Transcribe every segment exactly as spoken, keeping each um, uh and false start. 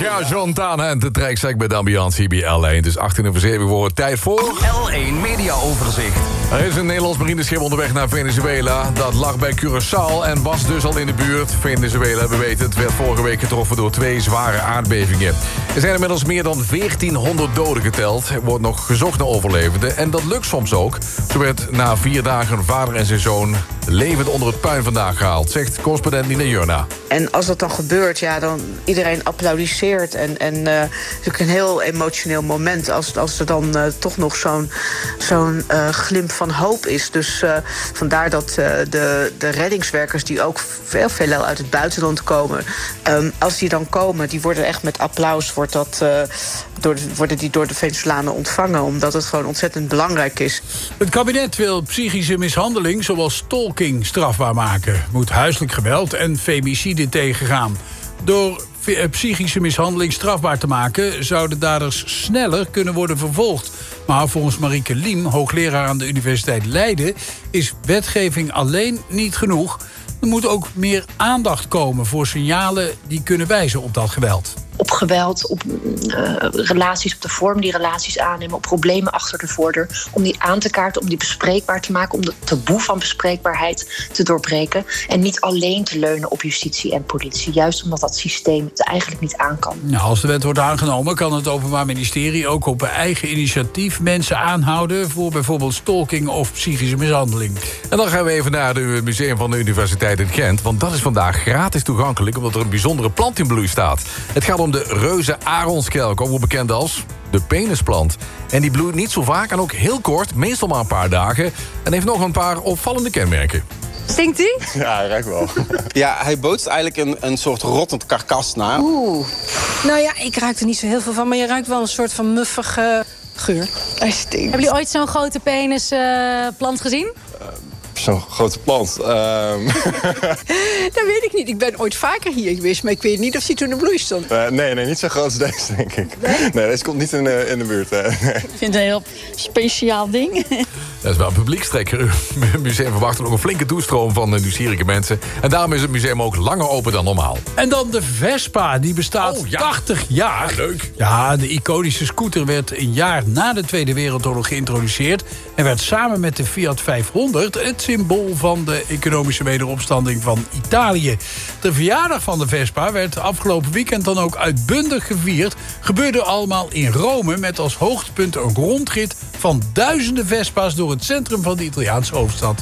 Ja, John Tana en de track bij de ambiance hier bij L één. Het is achttien over zeven voor tijd voor... L één Mediaoverzicht. Er is een Nederlands marineschip onderweg naar Venezuela. Dat lag bij Curaçao en was dus al in de buurt. Venezuela, we weten, het werd vorige week getroffen door twee zware aardbevingen. Er zijn inmiddels meer dan veertienhonderd doden geteld. Er wordt nog gezocht naar overlevenden. En dat lukt soms ook. Zo werd na vier dagen vader en zijn zoon levend onder het puin vandaag gehaald, zegt correspondent Nina Jurna. En als dat dan gebeurt, ja, dan iedereen applaudisseert. En, en uh, het is ook een heel emotioneel moment als, als er dan uh, toch nog zo'n zo'n uh, glimp van hoop is. Dus uh, vandaar dat uh, de, de reddingswerkers die ook veel, veelal uit het buitenland komen, um, als die dan komen, die worden echt met applaus, wordt dat, uh, door de, worden die door de Venezolanen ontvangen, omdat het gewoon ontzettend belangrijk is. Het kabinet wil psychische mishandeling, zoals stalking, strafbaar maken. Moet huiselijk geweld en femicide tegengaan. Door psychische mishandeling strafbaar te maken, zouden daders sneller kunnen worden vervolgd. Maar volgens Marieke Liem, hoogleraar aan de Universiteit Leiden, is wetgeving alleen niet genoeg. Er moet ook meer aandacht komen voor signalen die kunnen wijzen op dat geweld. Op geweld, op uh, relaties, op de vorm die relaties aannemen, op problemen achter de voordeur, om die aan te kaarten, om die bespreekbaar te maken, om de taboe van bespreekbaarheid te doorbreken en niet alleen te leunen op justitie en politie, juist omdat dat systeem het eigenlijk niet aan kan. Nou, als de wet wordt aangenomen, kan het Openbaar Ministerie ook op eigen initiatief mensen aanhouden voor bijvoorbeeld stalking of psychische mishandeling. En dan gaan we even naar het museum van de Universiteit in Gent, want dat is vandaag gratis toegankelijk omdat er een bijzondere plant in bloei staat. Het gaat om de reuze aronskelk, ook wel bekend als de penisplant. En die bloeit niet zo vaak en ook heel kort, meestal maar een paar dagen, en heeft nog een paar opvallende kenmerken. Stinkt die? Ja, hij ruikt wel. Ja, hij bootst eigenlijk een, een soort rottend karkas na. Oeh. Nou ja, ik ruik er niet zo heel veel van, maar je ruikt wel een soort van muffige geur. Hij stinkt. Hebben jullie ooit zo'n grote penisplant uh, gezien? Uh, Zo'n grote plant. Um... dat weet ik niet. Ik ben ooit vaker hier geweest, maar ik weet niet of die toen in de bloei stond. Uh, nee, nee, niet zo groot als deze, denk ik. Nee, nee deze komt niet in de, in de buurt. Uh, nee. Ik vind het een heel speciaal ding. Dat is wel een publiekstrekker. Het museum verwacht nog een flinke toestroom van nieuwsgierige mensen. En daarom is het museum ook langer open dan normaal. En dan de Vespa, die bestaat oh, ja. tachtig jaar. Ja, leuk. Ja, de iconische scooter werd een jaar na de Tweede Wereldoorlog geïntroduceerd en werd samen met de Fiat vijfhonderd het symbool van de economische wederopstanding van Italië. De verjaardag van de Vespa werd afgelopen weekend dan ook uitbundig gevierd. Gebeurde allemaal in Rome met als hoogtepunt een rondrit van duizenden Vespa's door het centrum van de Italiaanse hoofdstad.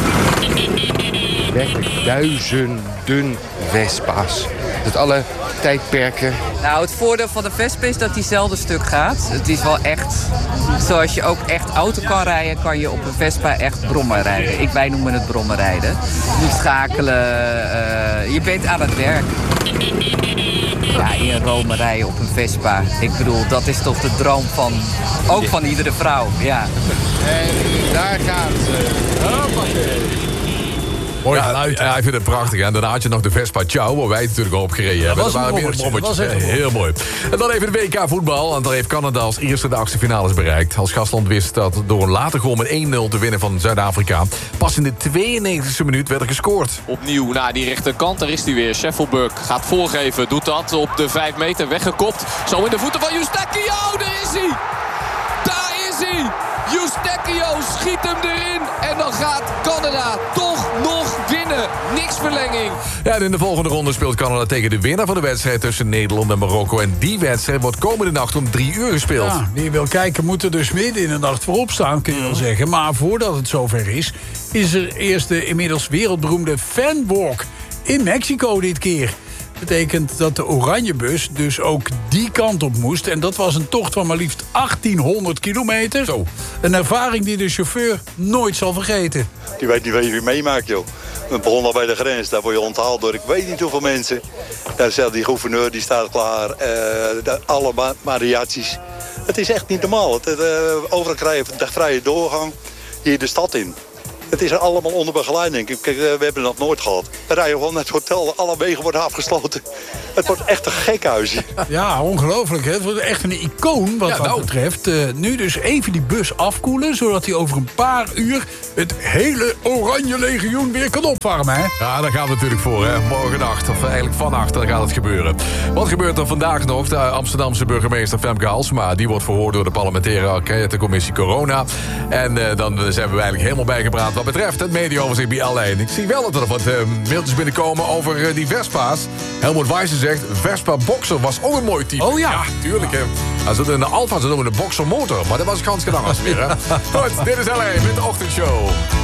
Werkelijk duizenden Vespa's. Dat alle tijdperken. Nou, het voordeel van de Vespa is dat die zelden stuk gaat. Het is wel echt, zoals je ook echt auto kan rijden, kan je op een Vespa echt brommen rijden. Ik, wij noemen het brommen rijden. Je moet schakelen, uh, je bent aan het werk. Ja, in Rome rijden op een Vespa. Ik bedoel, dat is toch de droom van, ook van iedere vrouw, ja. En daar gaat ze. Mooi geluid. Ja, ja, ik vind het prachtig. En daarna had je nog de Vespa Ciao, waar wij natuurlijk al op gereden hebben. Dat Dat waren weer brommetjes. Dat was heel mooi. En dan even de W K voetbal. Want daar heeft Canada als eerste de achtste finales bereikt. Als gastland wist dat door een late goal met één nul te winnen van Zuid-Afrika. Pas in de tweeënnegentigste minuut werd er gescoord. Opnieuw naar die rechterkant. Daar is hij weer. Scheffelberg gaat voorgeven. Doet dat op de vijf meter. Weggekopt. Zo in de voeten van Eustáquio. Daar is hij. Daar is hij. Eustáquio schiet hem erin. En dan gaat Canada toch nog winnen. Niks verlenging. Ja, en in de volgende ronde speelt Canada tegen de winnaar van de wedstrijd tussen Nederland en Marokko. En die wedstrijd wordt komende nacht om drie uur gespeeld. Ja, wie wil kijken moet er dus midden in de nacht voorop staan, kun je wel zeggen. Maar voordat het zover is, is er eerst de inmiddels wereldberoemde fanwalk in Mexico dit keer. Betekent dat de Oranjebus dus ook die kant op moest. En dat was een tocht van maar liefst achttienhonderd kilometer. Zo. Een ervaring die de chauffeur nooit zal vergeten. Die weet niet wat je weer meemaakt, joh. We begonnen al bij de grens. Daar word je onthaald door ik weet niet hoeveel mensen. Daar is die gouverneur, die staat klaar. Uh, de, alle variaties. Het is echt niet normaal. Het, uh, overal krijg je de vrije doorgang hier de stad in. Het is allemaal onder begeleiding. Kijk, we hebben dat nooit gehad. We rijden gewoon naar het hotel. Alle wegen worden afgesloten. Het wordt echt een gekhuisje. Ja, ongelooflijk. Hè? Het wordt echt een icoon wat Ja, dat nou. betreft. Uh, nu dus even die bus afkoelen, zodat hij over een paar uur het hele Oranje Legioen weer kan opwarmen. Hè? Ja, daar gaan we natuurlijk voor, hè. Morgennacht, of eigenlijk vannacht, dan gaat het gebeuren. Wat gebeurt er vandaag nog? De Amsterdamse burgemeester Femke Halsema, die wordt verhoord door de parlementaire enquêtecommissie Corona. En uh, dan zijn we eigenlijk helemaal bijgepraat wat betreft het mediaoverzicht bij L één. Ik zie wel dat er wat uh, mailtjes binnenkomen over uh, die Vespa's. Helmoet Wijzen zegt, Vespa Boxer was ook een mooi type. Oh ja. Ja, tuurlijk. Hè. Als het in de Alfa zit, ook in de Boxer motor. Maar dat was gans gedaan als weer, hè. Goed, dit is L één met de ochtendshow.